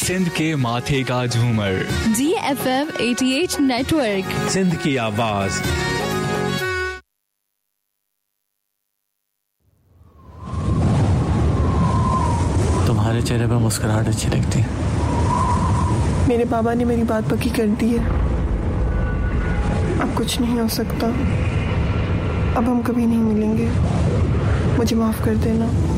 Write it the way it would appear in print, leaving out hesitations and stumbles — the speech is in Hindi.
सिंध के माथे का झूमर, GFM 88 नेटवर्क, सिंध की आवाज। तुम्हारे चेहरे पर मुस्कुराहट अच्छी लगती है। मेरे बाबा ने मेरी बात पक्की कर दी है। अब कुछ नहीं हो सकता। अब हम कभी नहीं मिलेंगे। मुझे माफ कर देना।